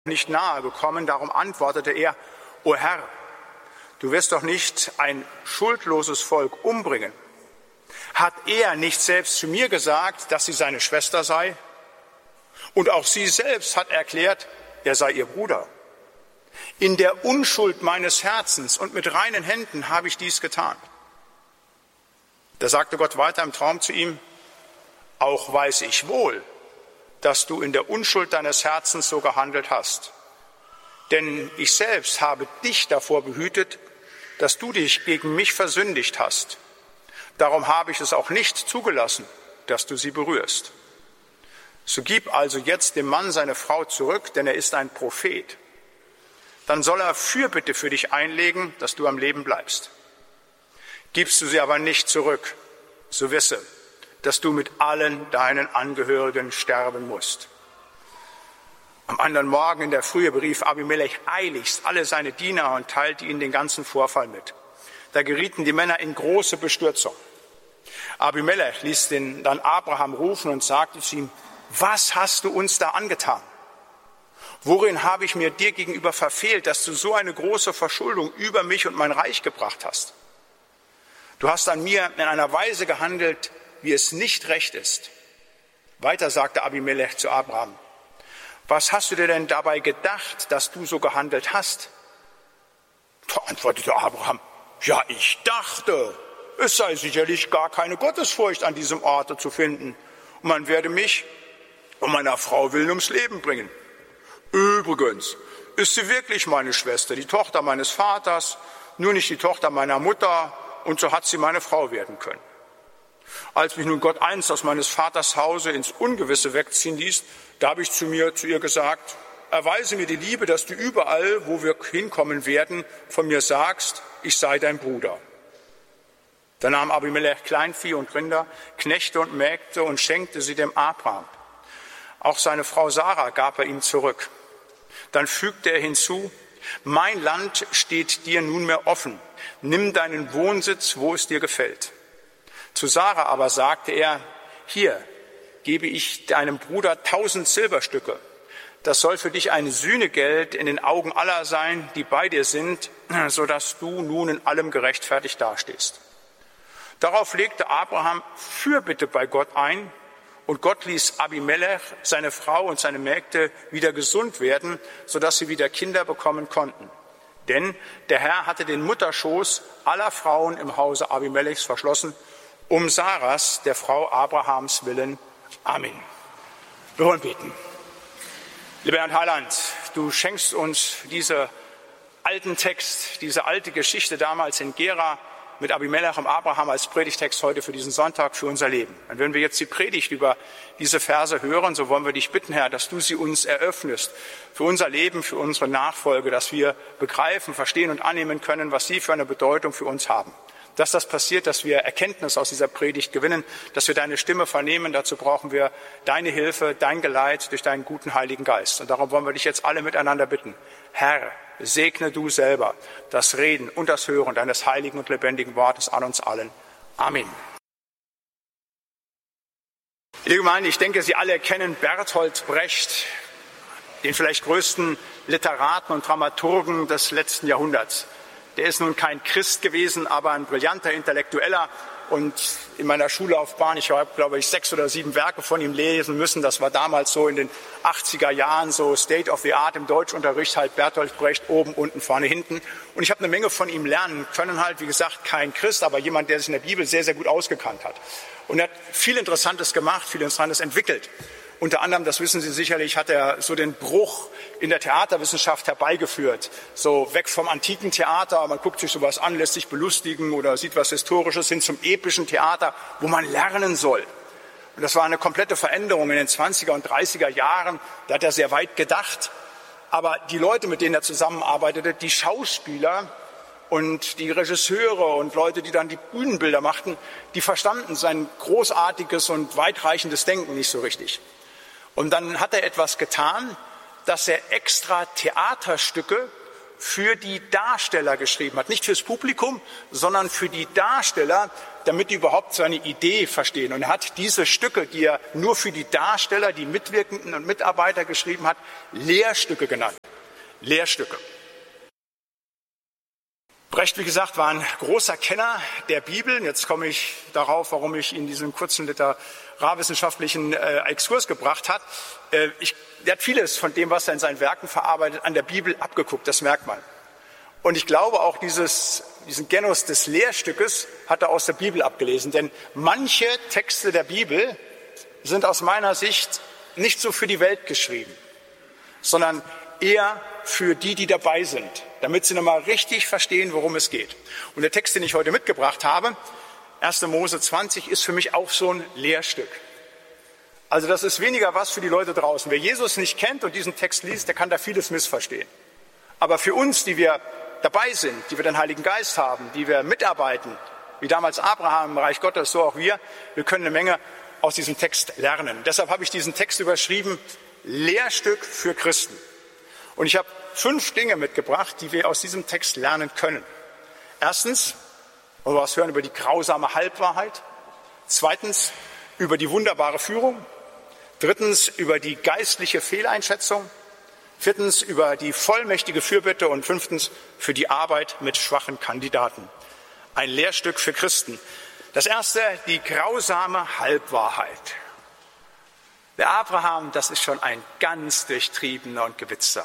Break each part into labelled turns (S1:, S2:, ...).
S1: nicht nahe gekommen. Darum antwortete er: O Herr, du wirst doch nicht ein schuldloses Volk umbringen. Hat er nicht selbst zu mir gesagt, dass sie seine Schwester sei? Und auch sie selbst hat erklärt, er sei ihr Bruder. In der Unschuld meines Herzens und mit reinen Händen habe ich dies getan. Da sagte Gott weiter im Traum zu ihm: Auch weiß ich wohl, dass du in der Unschuld deines Herzens so gehandelt hast. Denn ich selbst habe dich davor behütet, dass du dich gegen mich versündigt hast. Darum habe ich es auch nicht zugelassen, dass du sie berührst. So gib also jetzt dem Mann seine Frau zurück, denn er ist ein Prophet. Dann soll er Fürbitte für dich einlegen, dass du am Leben bleibst. Gibst du sie aber nicht zurück, so wisse, dass du mit allen deinen Angehörigen sterben musst. Am anderen Morgen in der Frühe berief Abimelech eiligst alle seine Diener und teilte ihnen den ganzen Vorfall mit. Da gerieten die Männer in große Bestürzung. Abimelech ließ dann Abraham rufen und sagte zu ihm: Was hast du uns da angetan? Worin habe ich mir dir gegenüber verfehlt, dass du so eine große Verschuldung über mich und mein Reich gebracht hast? Du hast an mir in einer Weise gehandelt, wie es nicht recht ist. Weiter sagte Abimelech zu Abraham: Was hast du dir denn dabei gedacht, dass du so gehandelt hast? Da antwortete Abraham: Ja, ich dachte, es sei sicherlich gar keine Gottesfurcht an diesem Orte zu finden, und man werde mich um meiner Frau willen ums Leben bringen. Übrigens ist sie wirklich meine Schwester, die Tochter meines Vaters, nur nicht die Tochter meiner Mutter, und so hat sie meine Frau werden können. Als mich nun Gott einst aus meines Vaters Hause ins Ungewisse wegziehen ließ, da habe ich zu ihr gesagt: Erweise mir die Liebe, dass du überall, wo wir hinkommen werden, von mir sagst, ich sei dein Bruder. Da nahm Abimelech Kleinvieh und Rinder, Knechte und Mägde und schenkte sie dem Abraham. Auch seine Frau Sarah gab er ihm zurück. Dann fügte er hinzu: Mein Land steht dir nunmehr offen. Nimm deinen Wohnsitz, wo es dir gefällt. Zu Sarah aber sagte er: Hier gebe ich deinem Bruder 1000 Silberstücke. Das soll für dich ein Sühnegeld in den Augen aller sein, die bei dir sind, so dass du nun in allem gerechtfertigt dastehst. Darauf legte Abraham Fürbitte bei Gott ein, und Gott ließ Abimelech, seine Frau und seine Mägde wieder gesund werden, so dass sie wieder Kinder bekommen konnten. Denn der Herr hatte den Mutterschoß aller Frauen im Hause Abimelechs verschlossen, um Saras, der Frau Abrahams willen. Amen. Wir wollen beten. Lieber Herr Heiland, du schenkst uns diesen alten Text, diese alte Geschichte damals in Gera mit Abimelech und Abraham als Predigtext heute für diesen Sonntag, für unser Leben. Und wenn wir jetzt die Predigt über diese Verse hören, so wollen wir dich bitten, Herr, dass du sie uns eröffnest für unser Leben, für unsere Nachfolge, dass wir begreifen, verstehen und annehmen können, was sie für eine Bedeutung für uns haben. Dass das passiert, dass wir Erkenntnis aus dieser Predigt gewinnen, dass wir deine Stimme vernehmen. Dazu brauchen wir deine Hilfe, dein Geleit durch deinen guten Heiligen Geist. Und darum wollen wir dich jetzt alle miteinander bitten. Herr, segne du selber das Reden und das Hören deines heiligen und lebendigen Wortes an uns allen. Amen. Liebe Gemeinde, ich denke, Sie alle kennen Bertolt Brecht, den vielleicht größten Literaten und Dramaturgen des letzten Jahrhunderts. Der ist nun kein Christ gewesen, aber ein brillanter Intellektueller. Und in meiner Schullaufbahn, ich habe, glaube ich, 6 oder 7 Werke von ihm lesen müssen. Das war damals so in den 80er Jahren so State of the Art im Deutschunterricht, halt Bertolt Brecht oben, unten, vorne, hinten. Und ich habe eine Menge von ihm lernen können, halt, wie gesagt, kein Christ, aber jemand, der sich in der Bibel sehr, sehr gut ausgekannt hat. Und er hat viel Interessantes gemacht, viel Interessantes entwickelt. Unter anderem, das wissen Sie sicherlich, hat er so den Bruch in der Theaterwissenschaft herbeigeführt. So weg vom antiken Theater, man guckt sich sowas an, lässt sich belustigen oder sieht was Historisches, hin zum epischen Theater, wo man lernen soll. Und das war eine komplette Veränderung in den 20er und 30er Jahren. Da hat er sehr weit gedacht. Aber die Leute, mit denen er zusammenarbeitete, die Schauspieler und die Regisseure und Leute, die dann die Bühnenbilder machten, die verstanden sein großartiges und weitreichendes Denken nicht so richtig. Und dann hat er etwas getan, dass er extra Theaterstücke für die Darsteller geschrieben hat. Nicht fürs Publikum, sondern für die Darsteller, damit die überhaupt seine Idee verstehen. Und er hat diese Stücke, die er nur für die Darsteller, die Mitwirkenden und Mitarbeiter geschrieben hat, Lehrstücke genannt. Lehrstücke. Brecht, wie gesagt, war ein großer Kenner der Bibel. Jetzt komme ich darauf, warum ich ihn diesen kurzen literarwissenschaftlichen Exkurs gebracht hat. Er hat vieles von dem, was er in seinen Werken verarbeitet, an der Bibel abgeguckt, das merkt man. Und ich glaube auch, diesen Genus des Lehrstückes hat er aus der Bibel abgelesen. Denn manche Texte der Bibel sind aus meiner Sicht nicht so für die Welt geschrieben, sondern eher für die, die dabei sind, damit sie nochmal richtig verstehen, worum es geht. Und der Text, den ich heute mitgebracht habe, 1. Mose 20, ist für mich auch so ein Lehrstück. Also das ist weniger was für die Leute draußen. Wer Jesus nicht kennt und diesen Text liest, der kann da vieles missverstehen. Aber für uns, die wir dabei sind, die wir den Heiligen Geist haben, die wir mitarbeiten, wie damals Abraham im Reich Gottes, so auch wir können eine Menge aus diesem Text lernen. Deshalb habe ich diesen Text überschrieben, Lehrstück für Christen. Und ich habe 5 Dinge mitgebracht, die wir aus diesem Text lernen können. Erstens, wollen wir was hören über die grausame Halbwahrheit. Zweitens, über die wunderbare Führung. Drittens, über die geistliche Fehleinschätzung. Viertens, über die vollmächtige Fürbitte. Und 5. für die Arbeit mit schwachen Kandidaten. Ein Lehrstück für Christen. Das erste, die grausame Halbwahrheit. Der Abraham, das ist schon ein ganz durchtriebener und gewitzter.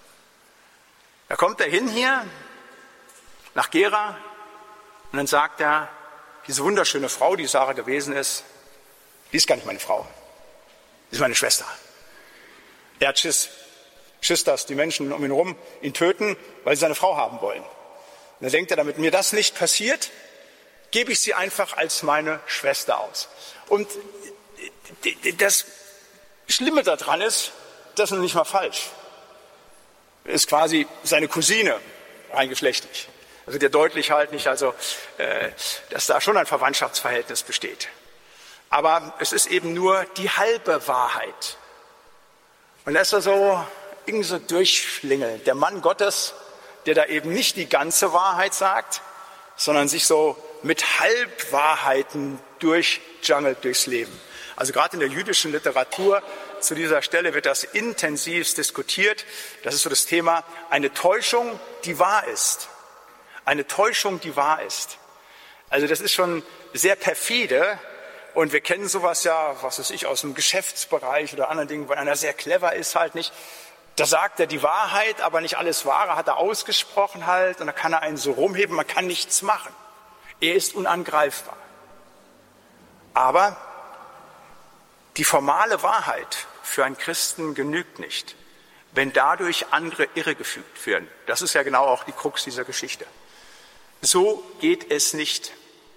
S1: Da kommt er hin hier, nach Gera, und dann sagt er, diese wunderschöne Frau, die Sarah gewesen ist, die ist gar nicht meine Frau, die ist meine Schwester. Er hat Schiss, dass die Menschen um ihn herum ihn töten, weil sie seine Frau haben wollen. Und dann denkt er, damit mir das nicht passiert, gebe ich sie einfach als meine Schwester aus. Und das Schlimme daran ist, das ist nicht mal falsch. Ist quasi seine Cousine, rein geschlechtlich. Da wird ja deutlich halt nicht, dass da schon ein Verwandtschaftsverhältnis besteht. Aber es ist eben nur die halbe Wahrheit. Und da ist er so irgendwie so durchschlingelnd. Der Mann Gottes, der da eben nicht die ganze Wahrheit sagt, sondern sich so mit Halbwahrheiten durchjungelt durchs Leben. Also gerade in der jüdischen Literatur zu dieser Stelle wird das intensiv diskutiert. Das ist so das Thema, eine Täuschung, die wahr ist. Eine Täuschung, die wahr ist. Also das ist schon sehr perfide und wir kennen sowas ja, was weiß ich, aus dem Geschäftsbereich oder anderen Dingen, weil einer sehr clever ist halt nicht. Da sagt er die Wahrheit, aber nicht alles Wahre hat er ausgesprochen halt und da kann er einen so rumheben, man kann nichts machen. Er ist unangreifbar. Aber die formale Wahrheit für einen Christen genügt nicht, wenn dadurch andere irregeführt werden. Das ist ja genau auch die Krux dieser Geschichte. So geht es nicht.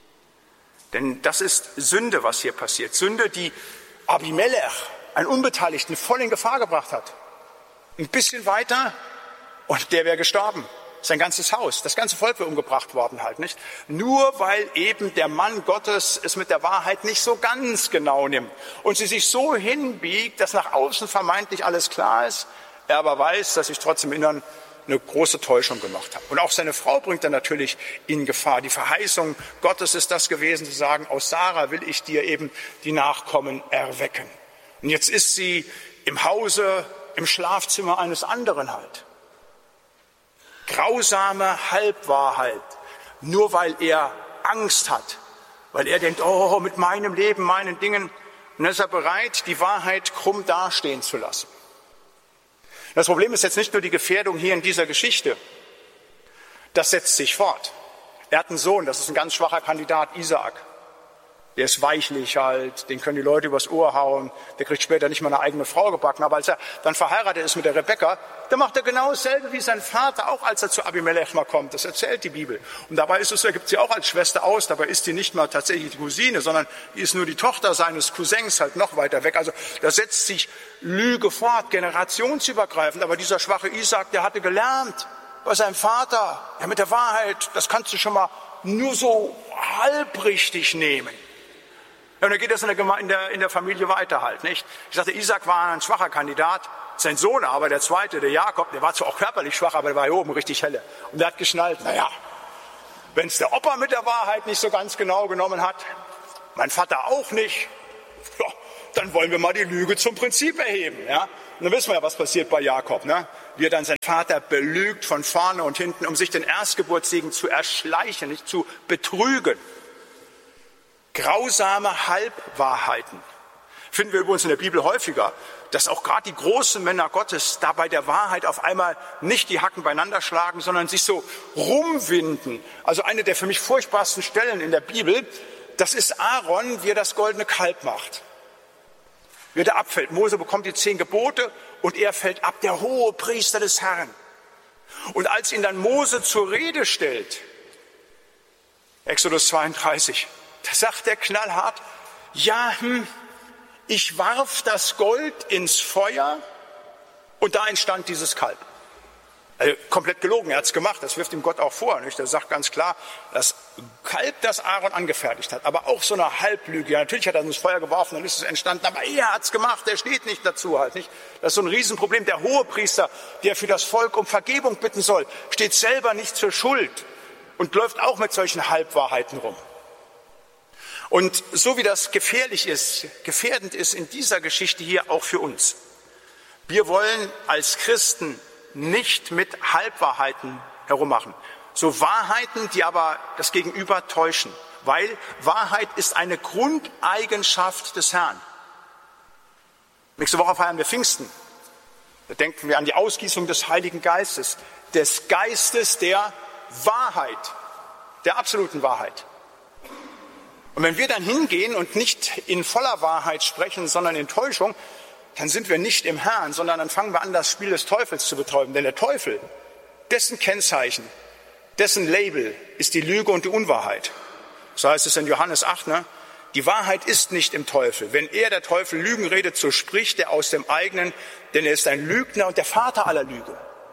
S1: Denn das ist Sünde, was hier passiert. Sünde, die Abimelech, einen Unbeteiligten, voll in Gefahr gebracht hat. Ein bisschen weiter und der wäre gestorben. Sein ganzes Haus, das ganze Volk wäre umgebracht worden halt, nicht? Nur weil eben der Mann Gottes es mit der Wahrheit nicht so ganz genau nimmt und sie sich so hinbiegt, dass nach außen vermeintlich alles klar ist, er aber weiß, dass ich trotzdem im Inneren eine große Täuschung gemacht habe. Und auch seine Frau bringt er natürlich in Gefahr. Die Verheißung Gottes ist das gewesen, zu sagen, aus Sarah will ich dir eben die Nachkommen erwecken. Und jetzt ist sie im Hause, im Schlafzimmer eines anderen halt. Grausame Halbwahrheit, nur weil er Angst hat, weil er denkt, oh, mit meinem Leben, meinen Dingen, und dann ist er bereit, die Wahrheit krumm dastehen zu lassen. Das Problem ist jetzt nicht nur die Gefährdung hier in dieser Geschichte, das setzt sich fort. Er hat einen Sohn, das ist ein ganz schwacher Kandidat, Isaak. Der ist weichlich halt, den können die Leute übers Ohr hauen, der kriegt später nicht mal eine eigene Frau gebacken. Aber als er dann verheiratet ist mit der Rebekka, dann macht er genau dasselbe wie sein Vater, auch als er zu Abimelech mal kommt. Das erzählt die Bibel. Und dabei ist es so, er gibt sie auch als Schwester aus, dabei ist die nicht mal tatsächlich die Cousine, sondern die ist nur die Tochter seines Cousins, halt noch weiter weg. Also da setzt sich Lüge fort, generationsübergreifend. Aber dieser schwache Isaak, der hatte gelernt bei seinem Vater, ja mit der Wahrheit, das kannst du schon mal nur so halbrichtig nehmen. Ja, und dann geht das in der Familie weiter halt, nicht? Ich sagte, Isaak war ein schwacher Kandidat, Sein Sohn aber, der zweite, der Jakob, der war zwar auch körperlich schwach, aber der war hier oben richtig helle. Und der hat geschnallt, naja, wenn es der Opa mit der Wahrheit nicht so ganz genau genommen hat, mein Vater auch nicht, ja, dann wollen wir mal die Lüge zum Prinzip erheben. Ja? Und dann wissen wir ja, was passiert bei Jakob, ne? Wie er dann seinen Vater belügt von vorne und hinten, um sich den Erstgeburtssegen zu erschleichen, nicht zu betrügen. Grausame Halbwahrheiten finden wir übrigens in der Bibel häufiger, dass auch gerade die großen Männer Gottes da bei der Wahrheit auf einmal nicht die Hacken beieinander schlagen, sondern sich so rumwinden. Also eine der für mich furchtbarsten Stellen in der Bibel, das ist Aaron, wie er das goldene Kalb macht. Wie er da abfällt. Mose bekommt die 10 Gebote und er fällt ab, der hohe Priester des Herrn. Und als ihn dann Mose zur Rede stellt, Exodus 32, da sagt er knallhart, ja, ich warf das Gold ins Feuer und da entstand dieses Kalb. Also komplett gelogen, er hat es gemacht, das wirft ihm Gott auch vor. Nicht? Er sagt ganz klar, das Kalb, das Aaron angefertigt hat, aber auch so eine Halblüge. Ja, natürlich hat er es ins Feuer geworfen, dann ist es entstanden, aber er hat es gemacht, er steht nicht dazu halt. Nicht? Das ist so ein Riesenproblem. Der Hohepriester, der für das Volk um Vergebung bitten soll, steht selber nicht zur Schuld und läuft auch mit solchen Halbwahrheiten rum. Und so wie das gefährlich ist, gefährdend ist in dieser Geschichte hier auch für uns. Wir wollen als Christen nicht mit Halbwahrheiten herummachen. So Wahrheiten, die aber das Gegenüber täuschen. Weil Wahrheit ist eine Grundeigenschaft des Herrn. Nächste Woche feiern wir Pfingsten. Da denken wir an die Ausgießung des Heiligen Geistes. Des Geistes der Wahrheit. Der absoluten Wahrheit. Und wenn wir dann hingehen und nicht in voller Wahrheit sprechen, sondern in Täuschung, dann sind wir nicht im Herrn, sondern dann fangen wir an, das Spiel des Teufels zu betreiben. Denn der Teufel, dessen Kennzeichen, dessen Label ist die Lüge und die Unwahrheit. So heißt es in Johannes 8, ne? Die Wahrheit ist nicht im Teufel. Wenn er, der Teufel, Lügen redet, so spricht er aus dem eigenen, denn er ist ein Lügner und der Vater aller Lüge.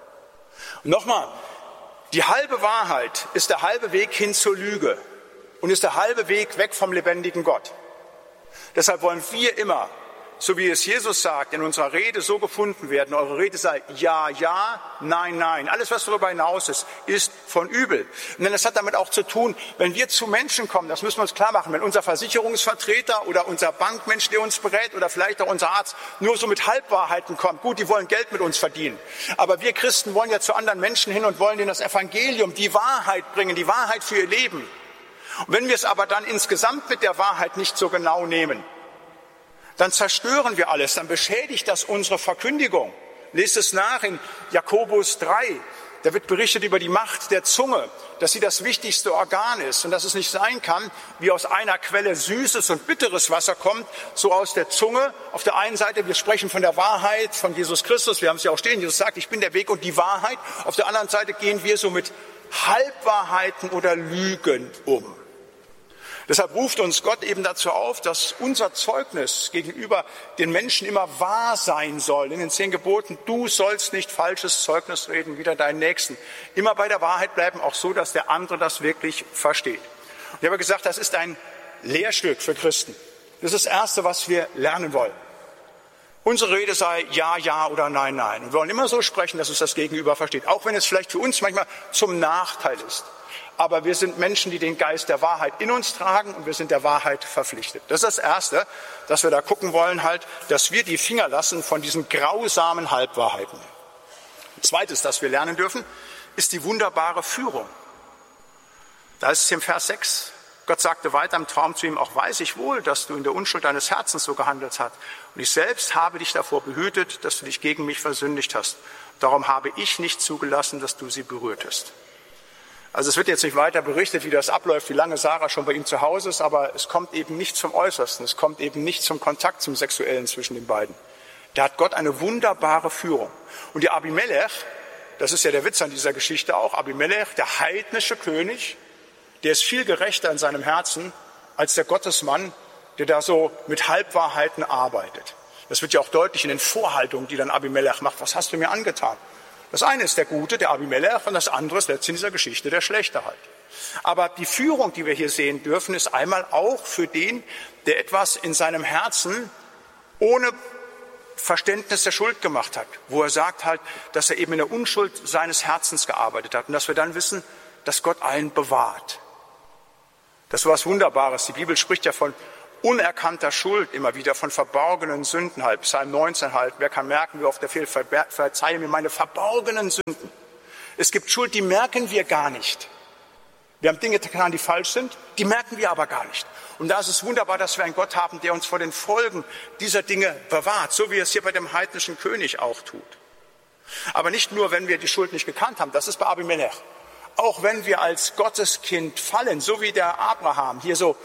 S1: Und nochmal, die halbe Wahrheit ist der halbe Weg hin zur Lüge und ist der halbe Weg weg vom lebendigen Gott. Deshalb wollen wir immer, so wie es Jesus sagt, in unserer Rede so gefunden werden. Eure Rede sei ja, ja, nein, nein. Alles, was darüber hinaus ist von übel. Denn das hat damit auch zu tun, wenn wir zu Menschen kommen, das müssen wir uns klar machen, wenn unser Versicherungsvertreter oder unser Bankmensch, der uns berät, oder vielleicht auch unser Arzt nur so mit Halbwahrheiten kommt. Gut, die wollen Geld mit uns verdienen. Aber wir Christen wollen ja zu anderen Menschen hin und wollen denen das Evangelium, die Wahrheit bringen, die Wahrheit für ihr Leben. Und wenn wir es aber dann insgesamt mit der Wahrheit nicht so genau nehmen, dann zerstören wir alles, dann beschädigt das unsere Verkündigung. Lest es nach in Jakobus 3. Da wird berichtet über die Macht der Zunge, dass sie das wichtigste Organ ist und dass es nicht sein kann, wie aus einer Quelle süßes und bitteres Wasser kommt, so aus der Zunge. Auf der einen Seite, wir sprechen von der Wahrheit, von Jesus Christus, wir haben es ja auch stehen, Jesus sagt, ich bin der Weg und die Wahrheit. Auf der anderen Seite gehen wir so mit Halbwahrheiten oder Lügen um. Deshalb ruft uns Gott eben dazu auf, dass unser Zeugnis gegenüber den Menschen immer wahr sein soll. In den 10 Geboten, du sollst nicht falsches Zeugnis reden, wider deinen Nächsten. Immer bei der Wahrheit bleiben, auch so, dass der andere das wirklich versteht. Und ich habe gesagt, das ist ein Lehrstück für Christen. Das ist das Erste, was wir lernen wollen. Unsere Rede sei ja, ja oder nein, nein. Und wir wollen immer so sprechen, dass uns das Gegenüber versteht. Auch wenn es vielleicht für uns manchmal zum Nachteil ist. Aber wir sind Menschen, die den Geist der Wahrheit in uns tragen und wir sind der Wahrheit verpflichtet. Das ist das Erste, dass wir da gucken wollen, halt, dass wir die Finger lassen von diesen grausamen Halbwahrheiten. Zweites, das wir lernen dürfen, ist die wunderbare Führung. Da ist es im Vers 6. Gott sagte weiter im Traum zu ihm, auch weiß ich wohl, dass du in der Unschuld deines Herzens so gehandelt hast. Und ich selbst habe dich davor behütet, dass du dich gegen mich versündigt hast. Darum habe ich nicht zugelassen, dass du sie berührtest. Also es wird jetzt nicht weiter berichtet, wie das abläuft, wie lange Sarah schon bei ihm zu Hause ist, aber es kommt eben nicht zum Äußersten, es kommt eben nicht zum Kontakt, zum Sexuellen zwischen den beiden. Da hat Gott eine wunderbare Führung. Und der Abimelech, das ist ja der Witz an dieser Geschichte auch, Abimelech, der heidnische König, der ist viel gerechter in seinem Herzen als der Gottesmann, der da so mit Halbwahrheiten arbeitet. Das wird ja auch deutlich in den Vorhaltungen, die dann Abimelech macht. Was hast du mir angetan? Das eine ist der Gute, der Abimelech, und das andere ist letztlich in dieser Geschichte der Schlechte halt. Aber die Führung, die wir hier sehen dürfen, ist einmal auch für den, der etwas in seinem Herzen ohne Verständnis der Schuld gemacht hat, wo er sagt halt, dass er eben in der Unschuld seines Herzens gearbeitet hat und dass wir dann wissen, dass Gott einen bewahrt. Das ist was Wunderbares. Die Bibel spricht ja von unerkannter Schuld immer wieder, von verborgenen Sünden halt. Psalm 19 halt, wer kann merken, wie oft er fehlt, verzeihe mir meine verborgenen Sünden. Es gibt Schuld, die merken wir gar nicht. Wir haben Dinge getan, die falsch sind, die merken wir aber gar nicht. Und da ist es wunderbar, dass wir einen Gott haben, der uns vor den Folgen dieser Dinge bewahrt, so wie er es hier bei dem heidnischen König auch tut. Aber nicht nur, wenn wir die Schuld nicht gekannt haben, das ist bei Abimelech. Auch wenn wir als Gotteskind fallen, so wie der Abraham hier so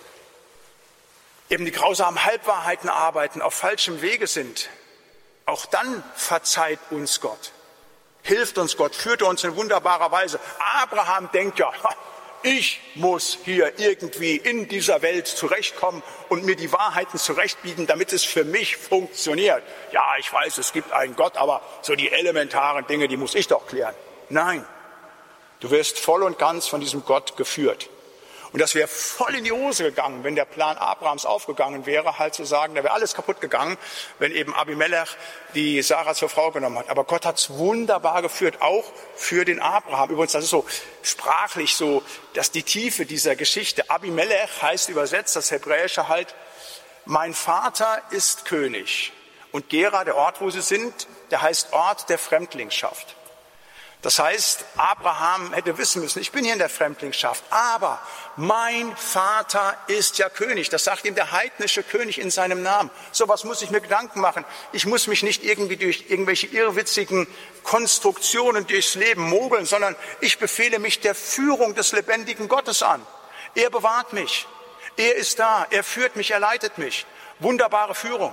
S1: eben die grausamen Halbwahrheiten arbeiten, auf falschem Wege sind, auch dann verzeiht uns Gott. Hilft uns Gott, führt uns in wunderbarer Weise. Abraham denkt ja, ich muss hier irgendwie in dieser Welt zurechtkommen und mir die Wahrheiten zurechtbiegen, damit es für mich funktioniert. Ja, ich weiß, es gibt einen Gott, aber so die elementaren Dinge, die muss ich doch klären. Nein, du wirst voll und ganz von diesem Gott geführt. Und das wäre voll in die Hose gegangen, wenn der Plan Abrahams aufgegangen wäre, halt zu sagen, da wäre alles kaputt gegangen, wenn eben Abimelech die Sarah zur Frau genommen hat. Aber Gott hat es wunderbar geführt, auch für den Abraham. Übrigens, das ist so sprachlich so, dass die Tiefe dieser Geschichte, Abimelech heißt übersetzt, das Hebräische halt, mein Vater ist König. Und Gera, der Ort, wo sie sind, der heißt Ort der Fremdlingschaft. Das heißt, Abraham hätte wissen müssen, ich bin hier in der Fremdlingschaft, aber mein Vater ist ja König. Das sagt ihm der heidnische König in seinem Namen. So was muss ich mir Gedanken machen. Ich muss mich nicht irgendwie durch irgendwelche irrwitzigen Konstruktionen durchs Leben mogeln, sondern ich befehle mich der Führung des lebendigen Gottes an. Er bewahrt mich. Er ist da. Er führt mich. Er leitet mich. Wunderbare Führung.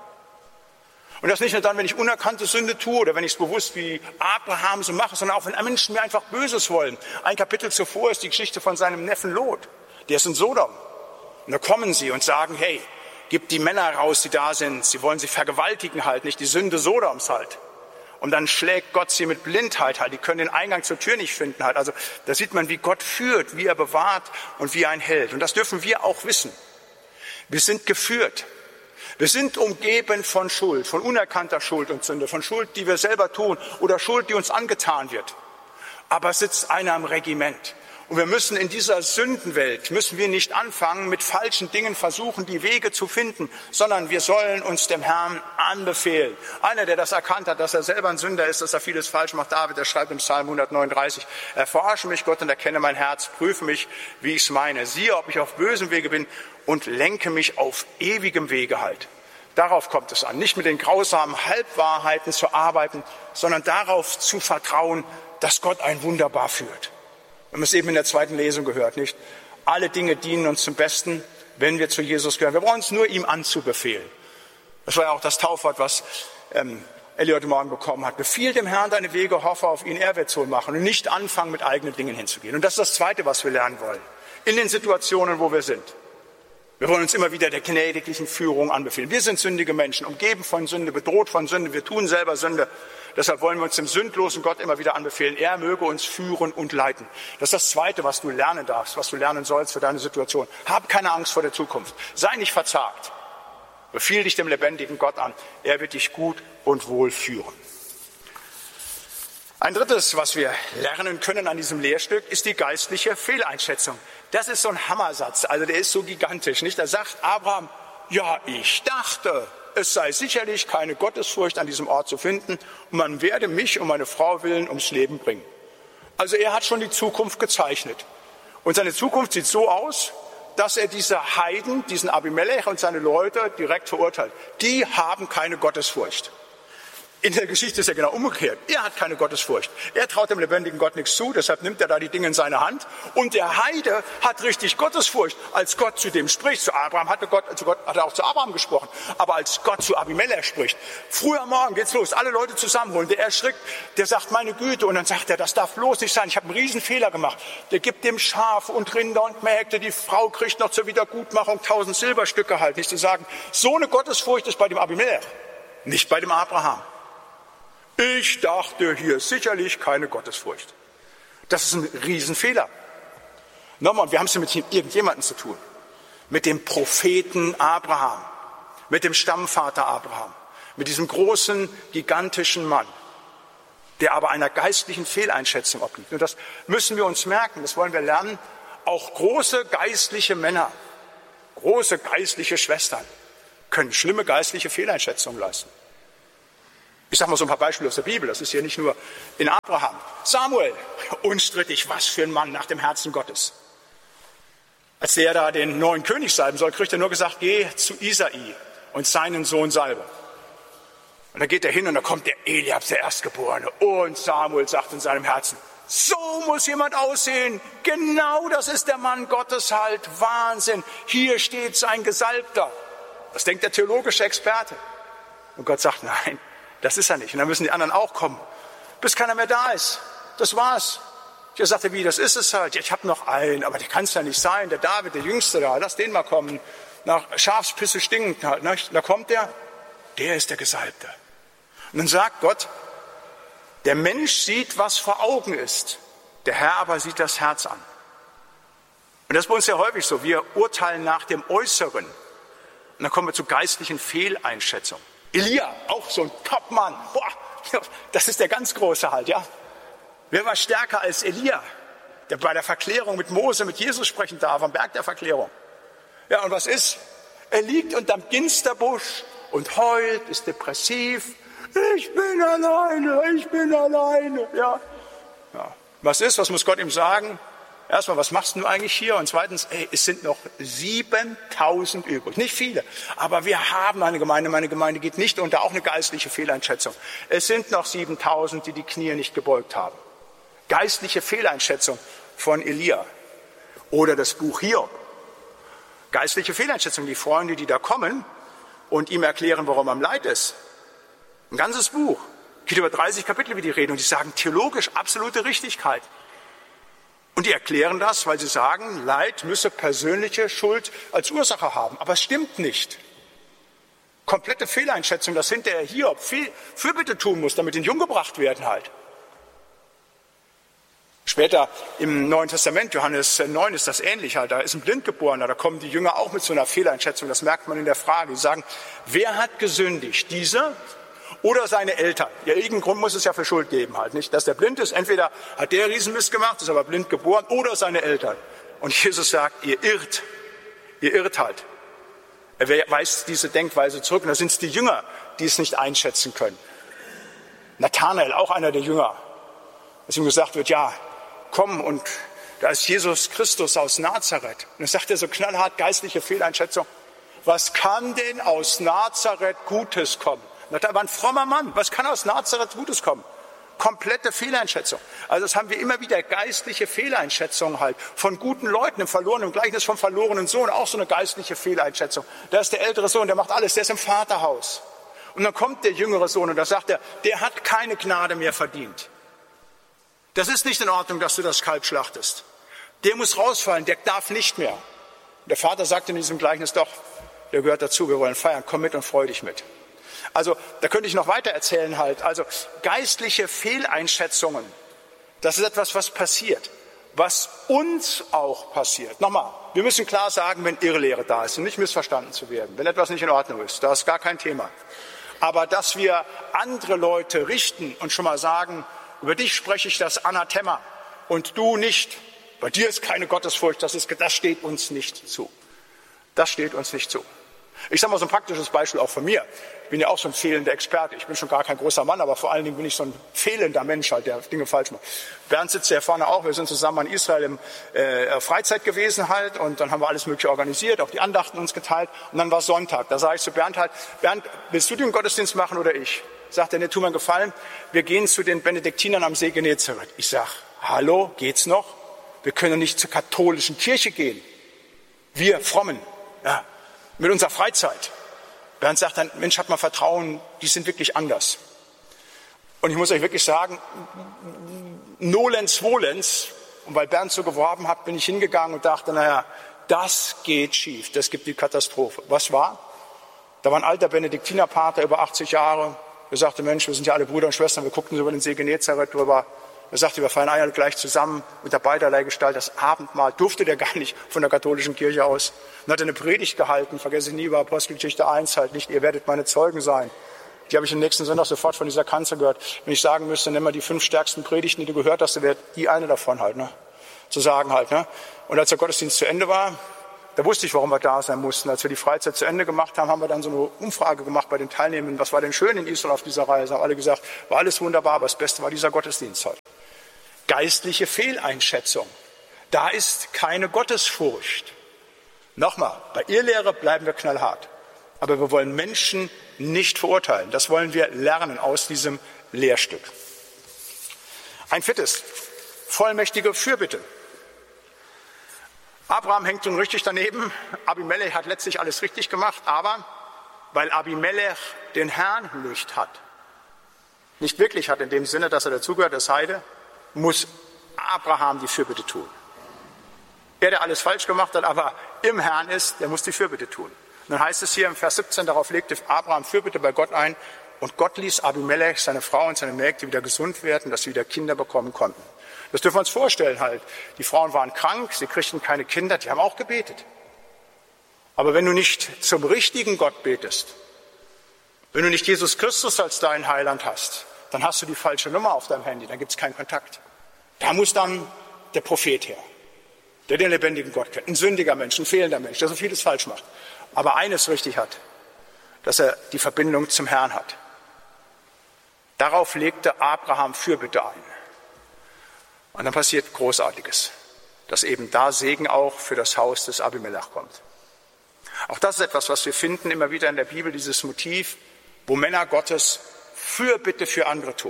S1: Und das nicht nur dann, wenn ich unerkannte Sünde tue oder wenn ich es bewusst wie Abraham so mache, sondern auch wenn Menschen mir einfach Böses wollen. Ein Kapitel zuvor ist die Geschichte von seinem Neffen Lot. Der ist in Sodom. Und da kommen sie und sagen, hey, gib die Männer raus, die da sind. Sie wollen sich vergewaltigen halt, nicht die Sünde Sodoms halt. Und dann schlägt Gott sie mit Blindheit halt. Die können den Eingang zur Tür nicht finden halt. Also da sieht man, wie Gott führt, wie er bewahrt und wie er einen hält. Und das dürfen wir auch wissen. Wir sind geführt. Wir sind umgeben von Schuld, von unerkannter Schuld und Sünde, von Schuld, die wir selber tun oder Schuld, die uns angetan wird. Aber es sitzt einer im Regiment. Und wir müssen in dieser Sündenwelt, müssen wir nicht anfangen, mit falschen Dingen versuchen, die Wege zu finden, sondern wir sollen uns dem Herrn anbefehlen. Einer, der das erkannt hat, dass er selber ein Sünder ist, dass er vieles falsch macht, David, der schreibt im Psalm 139, erforsche mich, Gott, und erkenne mein Herz, prüfe mich, wie ich es meine. Siehe, ob ich auf bösem Wege bin und lenke mich auf ewigem Wege halt. Darauf kommt es an, nicht mit den grausamen Halbwahrheiten zu arbeiten, sondern darauf zu vertrauen, dass Gott einen wunderbar führt. Wir haben es eben in der zweiten Lesung gehört, nicht? Alle Dinge dienen uns zum Besten, wenn wir zu Jesus gehören. Wir brauchen es nur ihm anzubefehlen. Das war ja auch das Taufwort, was Elli heute Morgen bekommen hat. Befiehl dem Herrn deine Wege, hoffe auf ihn, er wird es wohl machen. Und nicht anfangen, mit eigenen Dingen hinzugehen. Und das ist das Zweite, was wir lernen wollen. In den Situationen, wo wir sind. Wir wollen uns immer wieder der gnädiglichen Führung anbefehlen. Wir sind sündige Menschen, umgeben von Sünde, bedroht von Sünde. Wir tun selber Sünde. Deshalb wollen wir uns dem sündlosen Gott immer wieder anbefehlen. Er möge uns führen und leiten. Das ist das Zweite, was du lernen darfst, was du lernen sollst für deine Situation. Hab keine Angst vor der Zukunft. Sei nicht verzagt. Befiehl dich dem lebendigen Gott an. Er wird dich gut und wohl führen. Ein drittes, was wir lernen können an diesem Lehrstück, ist die geistliche Fehleinschätzung. Das ist so ein Hammersatz, also der ist so gigantisch, nicht? Da sagt Abraham, ja, ich dachte, es sei sicherlich keine Gottesfurcht an diesem Ort zu finden und man werde mich um meine Frau willen ums Leben bringen. Also er hat schon die Zukunft gezeichnet. Und seine Zukunft sieht so aus, dass er diese Heiden, diesen Abimelech und seine Leute direkt verurteilt. Die haben keine Gottesfurcht. In der Geschichte ist ja genau umgekehrt. Er hat keine Gottesfurcht. Er traut dem lebendigen Gott nichts zu, deshalb nimmt er da die Dinge in seine Hand. Und der Heide hat richtig Gottesfurcht. Als Gott zu dem spricht, zu Abraham hat er auch zu Abraham gesprochen. Aber als Gott zu Abimelech spricht, früh am Morgen geht's los, alle Leute zusammenholen. Der erschrickt, der sagt, meine Güte. Und dann sagt er, das darf bloß nicht sein. Ich habe einen riesen Fehler gemacht. Der gibt dem Schafe und Rinder und Mägde. Die Frau kriegt noch zur Wiedergutmachung 1000 Silberstücke halt. Nicht zu sagen, so eine Gottesfurcht ist bei dem Abimelech, nicht bei dem Abraham. Ich dachte, hier ist sicherlich keine Gottesfurcht. Das ist ein Riesenfehler. Nochmal, wir haben es ja mit irgendjemandem zu tun. Mit dem Propheten Abraham, mit dem Stammvater Abraham, mit diesem großen, gigantischen Mann, der aber einer geistlichen Fehleinschätzung obliegt. Und das müssen wir uns merken, das wollen wir lernen. Auch große geistliche Männer, große geistliche Schwestern können schlimme geistliche Fehleinschätzungen leisten. Ich sage mal so ein paar Beispiele aus der Bibel, das ist ja nicht nur in Abraham. Samuel, unstrittig, was für ein Mann nach dem Herzen Gottes. Als der da den neuen König salben soll, kriegt er nur gesagt, geh zu Isai und seinen Sohn salbe. Und dann geht er hin und da kommt der Eliab, der Erstgeborene. Und Samuel sagt in seinem Herzen, so muss jemand aussehen. Genau das ist der Mann Gottes halt. Wahnsinn. Hier steht sein Gesalbter. Das denkt der theologische Experte. Und Gott sagt, nein, das ist er nicht. Und dann müssen die anderen auch kommen, bis keiner mehr da ist. Das war's. Ich sagte, wie, das ist es halt. Ja, ich habe noch einen, aber der kann es ja nicht sein. Der David, der Jüngste da, lass den mal kommen. Nach Schafspisse stinkend halt. Da kommt der ist der Gesalbte. Und dann sagt Gott, der Mensch sieht, was vor Augen ist. Der Herr aber sieht das Herz an. Und das ist bei uns ja häufig so. Wir urteilen nach dem Äußeren. Und dann kommen wir zu geistlichen Fehleinschätzungen. Elia, auch so ein Topmann. Boah, das ist der ganz Große halt, ja. Wer war stärker als Elia, der bei der Verklärung mit Mose, mit Jesus sprechen darf, am Berg der Verklärung? Ja, und was ist? Er liegt unterm Ginsterbusch und heult, ist depressiv. Ich bin alleine, ja. Was ist? Was muss Gott ihm sagen? Erstmal, was machst du eigentlich hier? Und zweitens, es sind noch 7000 übrig. Nicht viele, aber wir haben eine Gemeinde. Meine Gemeinde geht nicht unter, auch eine geistliche Fehleinschätzung. Es sind noch 7000, die die Knie nicht gebeugt haben. Geistliche Fehleinschätzung von Elia. Oder das Buch Hiob. Geistliche Fehleinschätzung, die Freunde, die da kommen und ihm erklären, warum er am Leid ist. Ein ganzes Buch. Geht über 30 Kapitel, wie die reden. Und die sagen theologisch absolute Richtigkeit. Und die erklären das, weil sie sagen, Leid müsse persönliche Schuld als Ursache haben. Aber es stimmt nicht. Komplette Fehleinschätzung, dass hinterher Hiob viel Fürbitte tun muss, damit in Jung gebracht werden halt. Später im Neuen Testament, Johannes 9, ist das ähnlich halt. Da ist ein Blindgeborener, da kommen die Jünger auch mit so einer Fehleinschätzung. Das merkt man in der Frage. Die sagen, wer hat gesündigt? Dieser oder seine Eltern? Ja, irgendeinen Grund muss es ja für Schuld geben halt, nicht? Dass der blind ist, entweder hat der Riesenmist gemacht, ist aber blind geboren, oder seine Eltern. Und Jesus sagt, ihr irrt halt. Er weist diese Denkweise zurück. Und da sind es die Jünger, die es nicht einschätzen können. Nathanael, auch einer der Jünger, dass ihm gesagt wird, ja, komm, und da ist Jesus Christus aus Nazareth. Und dann sagt er so knallhart, geistliche Fehleinschätzung, was kann denn aus Nazareth Gutes kommen? Da war ein frommer Mann, was kann aus Nazareth Gutes kommen? Komplette Fehleinschätzung. Also das haben wir immer wieder, geistliche Fehleinschätzungen halt von guten Leuten im verlorenen Gleichnis vom verlorenen Sohn, auch so eine geistliche Fehleinschätzung. Da ist der ältere Sohn, der macht alles, der ist im Vaterhaus. Und dann kommt der jüngere Sohn und da sagt er, der hat keine Gnade mehr verdient. Das ist nicht in Ordnung, dass du das Kalb schlachtest. Der muss rausfallen, der darf nicht mehr. Und der Vater sagt in diesem Gleichnis doch, der gehört dazu, wir wollen feiern, komm mit und freu dich mit. Also da könnte ich noch weiter erzählen halt. Also geistliche Fehleinschätzungen, das ist etwas, was passiert, was uns auch passiert. Nochmal, wir müssen klar sagen, wenn Irrlehre da ist und nicht missverstanden zu werden, wenn etwas nicht in Ordnung ist, da ist gar kein Thema. Aber dass wir andere Leute richten und schon mal sagen, über dich spreche ich das Anathema und du nicht, bei dir ist keine Gottesfurcht, das steht uns nicht zu. Das steht uns nicht zu. Ich sage mal so ein praktisches Beispiel auch von mir. Ich bin ja auch so ein fehlender Experte. Ich bin schon gar kein großer Mann, aber vor allen Dingen bin ich so ein fehlender Mensch, halt, der Dinge falsch macht. Bernd sitzt ja vorne auch. Wir sind zusammen in Israel im Freizeit gewesen halt und dann haben wir alles Mögliche organisiert, auch die Andachten uns geteilt und dann war Sonntag. Da sage ich zu Bernd halt, Bernd, willst du den Gottesdienst machen oder ich? Sagt er, ne, tu mir einen Gefallen, wir gehen zu den Benediktinern am See Genezareth. Ich sage, hallo, geht's noch? Wir können nicht zur katholischen Kirche gehen. Wir Frommen, ja, mit unserer Freizeit. Bernd sagt dann, Mensch, hab mal Vertrauen, die sind wirklich anders. Und ich muss euch wirklich sagen, nolens volens, und weil Bernd so geworben hat, bin ich hingegangen und dachte, naja, das geht schief, das gibt die Katastrophe. Was war? Da war ein alter Benediktinerpater, über 80 Jahre, der sagte, Mensch, wir sind ja alle Brüder und Schwestern, wir guckten über den See Genezareth drüber. Er sagte, wir feiern alle gleich zusammen mit der Beiderleihgestalt. Das Abendmahl durfte der gar nicht von der katholischen Kirche aus. Und hat eine Predigt gehalten, vergesse ich nie, über Apostelgeschichte 1 halt nicht, ihr werdet meine Zeugen sein. Die habe ich am nächsten Sonntag sofort von dieser Kanzel gehört. Wenn ich sagen müsste, nimm mal die 5 stärksten Predigten, die du gehört hast, dann wäre die eine davon halt, ne? Zu sagen halt, ne? Und als der Gottesdienst zu Ende war, da wusste ich, warum wir da sein mussten. Als wir die Freizeit zu Ende gemacht haben, haben wir dann so eine Umfrage gemacht bei den Teilnehmenden. Was war denn schön in Israel auf dieser Reise? Haben alle gesagt, war alles wunderbar, aber das Beste war dieser Gottesdienst halt. Geistliche Fehleinschätzung. Da ist keine Gottesfurcht. Nochmal, bei Irrlehre bleiben wir knallhart. Aber wir wollen Menschen nicht verurteilen. Das wollen wir lernen aus diesem Lehrstück. Ein 4. Vollmächtige Fürbitte. Abraham hängt nun richtig daneben. Abimelech hat letztlich alles richtig gemacht, aber weil Abimelech den Herrn nicht hat, nicht wirklich hat in dem Sinne, dass er dazugehört, das Heide, muss Abraham die Fürbitte tun. Er, der alles falsch gemacht hat, aber im Herrn ist, der muss die Fürbitte tun. Und dann heißt es hier im Vers 17, darauf legte Abraham Fürbitte bei Gott ein und Gott ließ Abimelech, seine Frau und seine Mägde wieder gesund werden, dass sie wieder Kinder bekommen konnten. Das dürfen wir uns vorstellen halt. Die Frauen waren krank, sie kriegten keine Kinder, die haben auch gebetet. Aber wenn du nicht zum richtigen Gott betest, wenn du nicht Jesus Christus als deinen Heiland hast, dann hast du die falsche Nummer auf deinem Handy, dann gibt es keinen Kontakt. Da muss dann der Prophet her, der den lebendigen Gott kennt. Ein sündiger Mensch, ein fehlender Mensch, der so vieles falsch macht. Aber eines richtig hat, dass er die Verbindung zum Herrn hat. Darauf legte Abraham Fürbitte ein. Und dann passiert Großartiges, dass eben da Segen auch für das Haus des Abimelech kommt. Auch das ist etwas, was wir finden immer wieder in der Bibel, dieses Motiv, wo Männer Gottes Fürbitte für andere tun,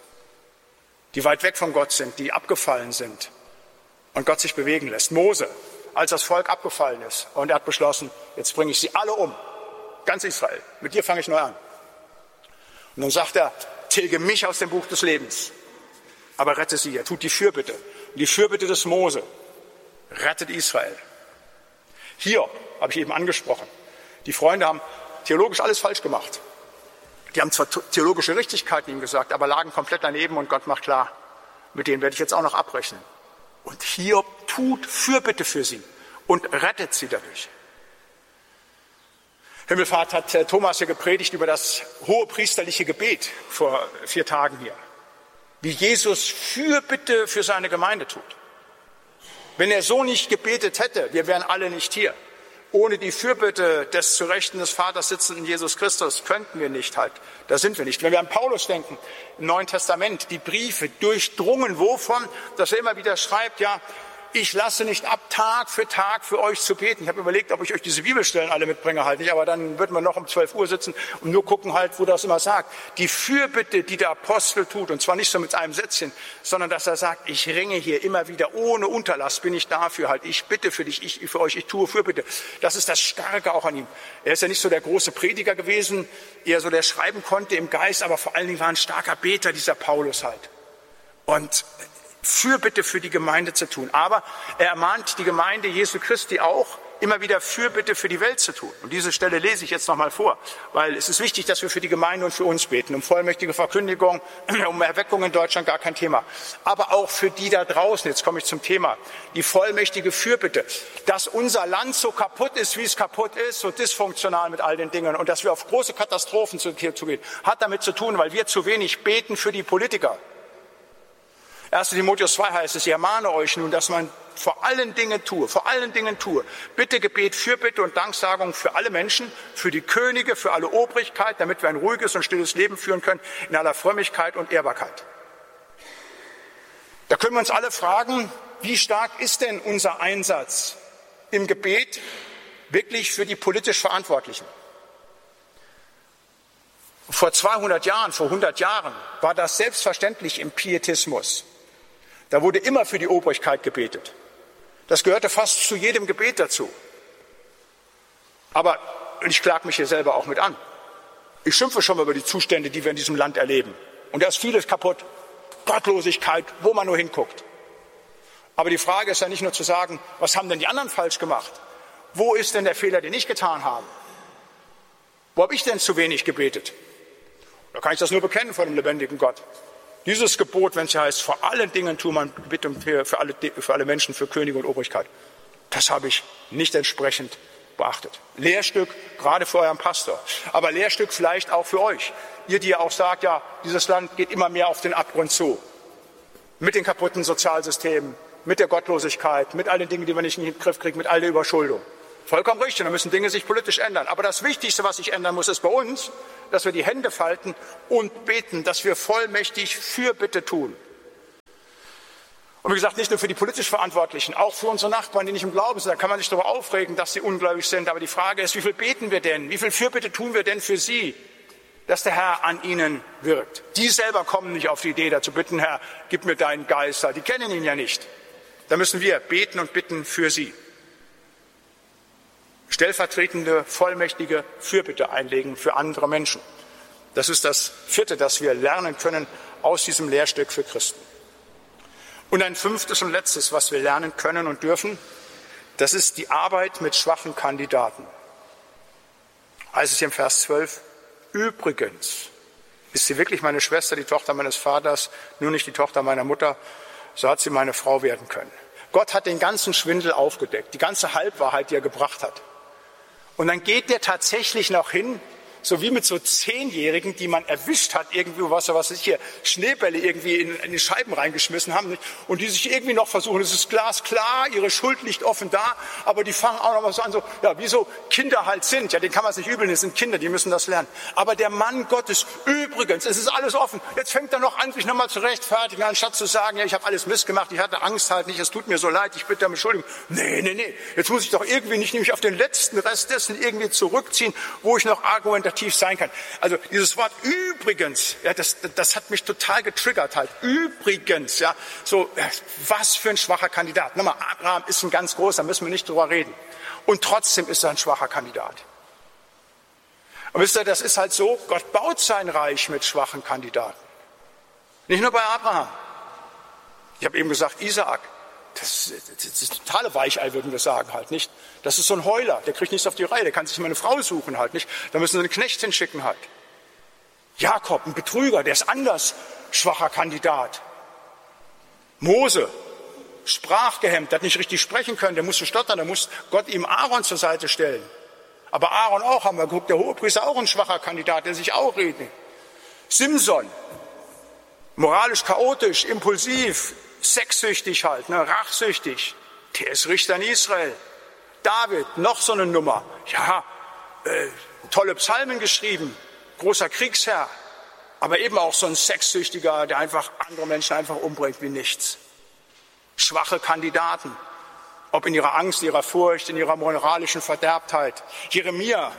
S1: die weit weg von Gott sind, die abgefallen sind und Gott sich bewegen lässt. Mose, als das Volk abgefallen ist und er hat beschlossen, jetzt bringe ich sie alle um, ganz Israel, mit dir fange ich neu an. Und dann sagt er, tilge mich aus dem Buch des Lebens, aber rette sie. Er tut die Fürbitte. Und die Fürbitte des Mose rettet Israel. Hiob, habe ich eben angesprochen. Die Freunde haben theologisch alles falsch gemacht. Die haben zwar theologische Richtigkeiten ihm gesagt, aber lagen komplett daneben und Gott macht klar, mit denen werde ich jetzt auch noch abrechnen. Und Hiob tut Fürbitte für sie und rettet sie dadurch. Himmelfahrt hat Thomas hier gepredigt über das hohepriesterliche Gebet vor 4 Tagen hier. Wie Jesus Fürbitte für seine Gemeinde tut. Wenn er so nicht gebetet hätte, wir wären alle nicht hier. Ohne die Fürbitte des zu Rechten des Vaters sitzenden Jesus Christus könnten wir nicht halt. Da sind wir nicht. Wenn wir an Paulus denken, im Neuen Testament, die Briefe durchdrungen wovon, dass er immer wieder schreibt, ja, ich lasse nicht ab, Tag für euch zu beten. Ich habe überlegt, ob ich euch diese Bibelstellen alle mitbringe halt nicht, aber dann wird man noch um 12 Uhr sitzen und nur gucken halt, wo das immer sagt. Die Fürbitte, die der Apostel tut, und zwar nicht so mit einem Sätzchen, sondern dass er sagt, ich ringe hier immer wieder, ohne Unterlass bin ich dafür halt, ich bitte für dich, ich für euch, ich tue Fürbitte. Das ist das Starke auch an ihm. Er ist ja nicht so der große Prediger gewesen, eher so der schreiben konnte im Geist, aber vor allen Dingen war ein starker Beter, dieser Paulus halt. Und Fürbitte für die Gemeinde zu tun. Aber er ermahnt die Gemeinde Jesu Christi auch, immer wieder Fürbitte für die Welt zu tun. Und diese Stelle lese ich jetzt nochmal vor, weil es ist wichtig, dass wir für die Gemeinde und für uns beten. Um vollmächtige Verkündigung, um Erweckung in Deutschland gar kein Thema. Aber auch für die da draußen, jetzt komme ich zum Thema, die vollmächtige Fürbitte, dass unser Land so kaputt ist, wie es kaputt ist, so dysfunktional mit all den Dingen und dass wir auf große Katastrophen zugehen, hat damit zu tun, weil wir zu wenig beten für die Politiker. 1. Timotheus 2 heißt es, ich ermahne euch nun, dass man vor allen Dingen tue, Bitte, Gebet, Fürbitte und Danksagung für alle Menschen, für die Könige, für alle Obrigkeit, damit wir ein ruhiges und stilles Leben führen können, in aller Frömmigkeit und Ehrbarkeit. Da können wir uns alle fragen, wie stark ist denn unser Einsatz im Gebet wirklich für die politisch Verantwortlichen? Vor 200 Jahren, vor 100 Jahren war das selbstverständlich im Pietismus. Da wurde immer für die Obrigkeit gebetet. Das gehörte fast zu jedem Gebet dazu. Aber ich klage mich hier selber auch mit an. Ich schimpfe schon mal über die Zustände, die wir in diesem Land erleben. Und da ist vieles kaputt. Gottlosigkeit, wo man nur hinguckt. Aber die Frage ist ja nicht nur zu sagen, was haben denn die anderen falsch gemacht? Wo ist denn der Fehler, den ich getan habe? Wo habe ich denn zu wenig gebetet? Da kann ich das nur bekennen vor dem lebendigen Gott. Dieses Gebot, wenn es ja heißt, vor allen Dingen tue man Bitte für alle Menschen, für Könige und Obrigkeit, das habe ich nicht entsprechend beachtet. Lehrstück gerade für euren Pastor, aber Lehrstück vielleicht auch für euch. Ihr, die ja auch sagt, ja, dieses Land geht immer mehr auf den Abgrund zu. Mit den kaputten Sozialsystemen, mit der Gottlosigkeit, mit all den Dingen, die wir nicht in den Griff kriegen, mit all der Überschuldung. Vollkommen richtig, da müssen Dinge sich politisch ändern. Aber das Wichtigste, was sich ändern muss, ist bei uns, dass wir die Hände falten und beten, dass wir vollmächtig Fürbitte tun. Und wie gesagt, nicht nur für die politisch Verantwortlichen, auch für unsere Nachbarn, die nicht im Glauben sind. Da kann man sich darüber aufregen, dass sie ungläubig sind. Aber die Frage ist, wie viel beten wir denn? Wie viel Fürbitte tun wir denn für sie, dass der Herr an ihnen wirkt? Die selber kommen nicht auf die Idee, dazu bitten, Herr, gib mir deinen Geist. Die kennen ihn ja nicht. Da müssen wir beten und bitten für sie. Stellvertretende, vollmächtige Fürbitte einlegen für andere Menschen. Das ist das Vierte, das wir lernen können aus diesem Lehrstück für Christen. Und ein fünftes und letztes, was wir lernen können und dürfen, das ist die Arbeit mit schwachen Kandidaten. Heißt es hier im Vers 12, übrigens, ist sie wirklich meine Schwester, die Tochter meines Vaters, nur nicht die Tochter meiner Mutter, so hat sie meine Frau werden können. Gott hat den ganzen Schwindel aufgedeckt, die ganze Halbwahrheit, die er gebracht hat. Und dann geht der tatsächlich noch hin, so wie mit so 10-Jährigen, die man erwischt hat, irgendwie, was sich hier Schneebälle irgendwie in die Scheiben reingeschmissen haben, nicht? Und die sich irgendwie noch versuchen, es ist glasklar, ihre Schuld liegt offen da, aber die fangen auch noch mal so an, so, ja, wie so Kinder halt sind, ja, denen kann man es nicht übeln, das sind Kinder, die müssen das lernen. Aber der Mann Gottes, übrigens, es ist alles offen, jetzt fängt er noch an, sich nochmal zu rechtfertigen, anstatt zu sagen, ja, ich habe alles Mist gemacht, ich hatte Angst halt nicht, es tut mir so leid, ich bitte um Entschuldigung. Nee, jetzt muss ich doch irgendwie nicht nämlich auf den letzten Rest dessen irgendwie zurückziehen, wo ich noch argumentativ sein kann. Also dieses Wort übrigens, ja, das hat mich total getriggert halt. Übrigens, ja, so, was für ein schwacher Kandidat. Nochmal, Abraham ist ein ganz großer, da müssen wir nicht drüber reden. Und trotzdem ist er ein schwacher Kandidat. Und wisst ihr, das ist halt so, Gott baut sein Reich mit schwachen Kandidaten. Nicht nur bei Abraham. Ich habe eben gesagt, Isaak. Das ist totale Weichei, würden wir sagen halt, nicht? Das ist so ein Heuler, der kriegt nichts auf die Reihe, der kann sich mal eine Frau suchen halt, nicht? Da müssen sie einen Knecht hinschicken halt. Jakob, ein Betrüger, der ist anders schwacher Kandidat. Mose, sprachgehemmt, der hat nicht richtig sprechen können, der musste stottern, da muss Gott ihm Aaron zur Seite stellen. Aber Aaron auch, haben wir geguckt, der Hohepriester auch ein schwacher Kandidat, der sich auch redet. Simson, moralisch chaotisch, impulsiv, sexsüchtig halt, rachsüchtig. Der ist Richter in Israel. David, noch so eine Nummer. Ja, tolle Psalmen geschrieben, großer Kriegsherr, aber eben auch so ein Sexsüchtiger, der einfach andere Menschen einfach umbringt wie nichts. Schwache Kandidaten, ob in ihrer Angst, ihrer Furcht, in ihrer moralischen Verderbtheit. Jeremia,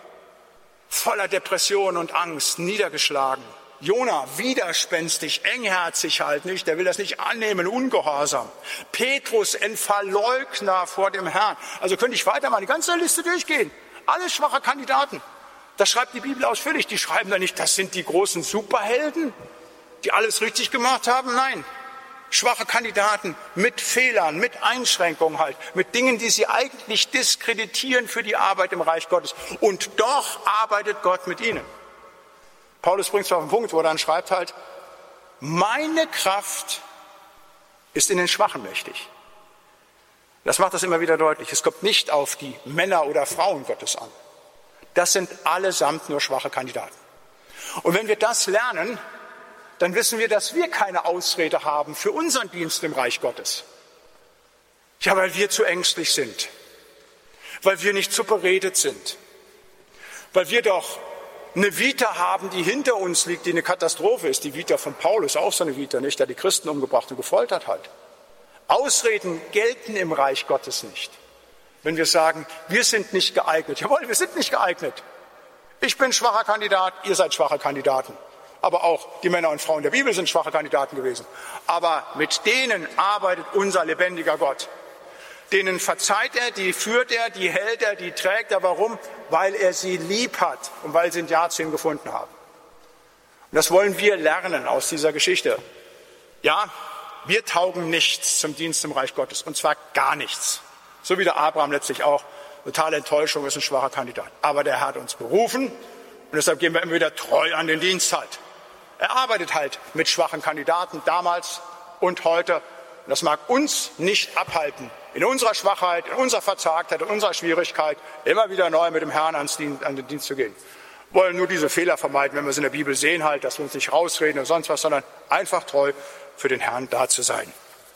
S1: voller Depression und Angst, niedergeschlagen. Jona, widerspenstig, engherzig halt nicht, der will das nicht annehmen, ungehorsam. Petrus, ein Verleugner vor dem Herrn. Also könnte ich weitermachen, die ganze Liste durchgehen. Alles schwache Kandidaten. Das schreibt die Bibel ausführlich. Die schreiben da nicht, das sind die großen Superhelden, die alles richtig gemacht haben. Nein, schwache Kandidaten mit Fehlern, mit Einschränkungen halt, mit Dingen, die sie eigentlich diskreditieren für die Arbeit im Reich Gottes. Und doch arbeitet Gott mit ihnen. Paulus bringt es auf den Punkt, wo er dann schreibt halt, meine Kraft ist in den Schwachen mächtig. Das macht das immer wieder deutlich. Es kommt nicht auf die Männer oder Frauen Gottes an. Das sind allesamt nur schwache Kandidaten. Und wenn wir das lernen, dann wissen wir, dass wir keine Ausrede haben für unseren Dienst im Reich Gottes. Ja, weil wir zu ängstlich sind, weil wir nicht zu beredet sind, weil wir doch eine Vita haben, die hinter uns liegt, die eine Katastrophe ist. Die Vita von Paulus, auch so eine Vita, nicht? Der die Christen umgebracht und gefoltert hat. Ausreden gelten im Reich Gottes nicht. Wenn wir sagen, wir sind nicht geeignet. Jawohl, wir sind nicht geeignet. Ich bin schwacher Kandidat, ihr seid schwache Kandidaten. Aber auch die Männer und Frauen der Bibel sind schwache Kandidaten gewesen. Aber mit denen arbeitet unser lebendiger Gott. Denen verzeiht er, die führt er, die hält er, die trägt er. Warum? Weil er sie lieb hat und weil sie ein Ja zu ihm gefunden haben. Und das wollen wir lernen aus dieser Geschichte. Ja, wir taugen nichts zum Dienst im Reich Gottes, und zwar gar nichts. So wie der Abraham letztlich auch. Totale Enttäuschung, ist ein schwacher Kandidat. Aber der hat uns berufen und deshalb gehen wir immer wieder treu an den Dienst halt. Er arbeitet halt mit schwachen Kandidaten damals und heute Und das mag uns nicht abhalten, in unserer Schwachheit, in unserer Verzagtheit, in unserer Schwierigkeit immer wieder neu mit dem Herrn an den Dienst zu gehen. Wir wollen nur diese Fehler vermeiden, wenn wir es in der Bibel sehen, halt, dass wir uns nicht rausreden oder sonst was, sondern einfach treu für den Herrn da zu sein.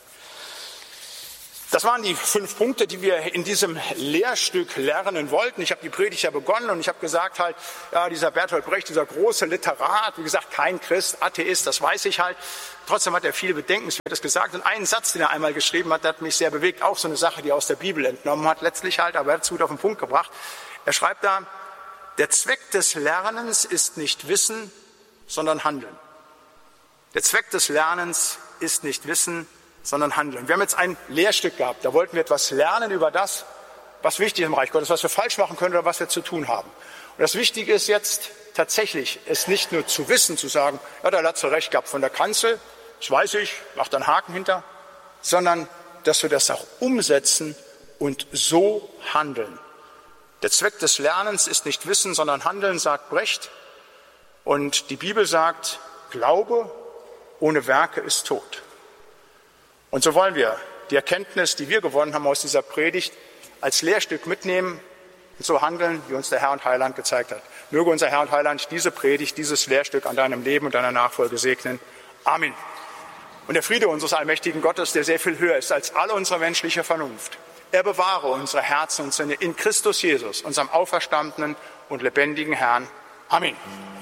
S1: Das waren die 5 Punkte, die wir in diesem Lehrstück lernen wollten. Ich habe die Predigt ja begonnen und ich habe gesagt halt, ja, dieser Bertolt Brecht, dieser große Literat, wie gesagt, kein Christ, Atheist, das weiß ich halt. Trotzdem hat er viele bedenkenswertes gesagt. Und einen Satz, den er einmal geschrieben hat, der hat mich sehr bewegt. Auch so eine Sache, die er aus der Bibel entnommen hat, letztlich halt, aber er hat es gut auf den Punkt gebracht. Er schreibt da, der Zweck des Lernens ist nicht Wissen, sondern Handeln. Der Zweck des Lernens ist nicht Wissen, sondern Handeln. Wir haben jetzt ein Lehrstück gehabt, da wollten wir etwas lernen über das, was wichtig ist im Reich Gottes, was wir falsch machen können oder was wir zu tun haben. Und das Wichtige ist jetzt tatsächlich, es nicht nur zu wissen, zu sagen, ja, da hat er recht gehabt von der Kanzel, das weiß ich, mach da einen Haken hinter, sondern dass wir das auch umsetzen und so handeln. Der Zweck des Lernens ist nicht Wissen, sondern Handeln, sagt Brecht. Und die Bibel sagt, Glaube ohne Werke ist tot. Und so wollen wir die Erkenntnis, die wir gewonnen haben aus dieser Predigt, als Lehrstück mitnehmen und so handeln, wie uns der Herr und Heiland gezeigt hat. Möge unser Herr und Heiland diese Predigt, dieses Lehrstück an deinem Leben und deiner Nachfolge segnen. Amen. Und der Friede unseres allmächtigen Gottes, der sehr viel höher ist als alle unsere menschliche Vernunft, er bewahre unsere Herzen und Sinne in Christus Jesus, unserem auferstandenen und lebendigen Herrn. Amen.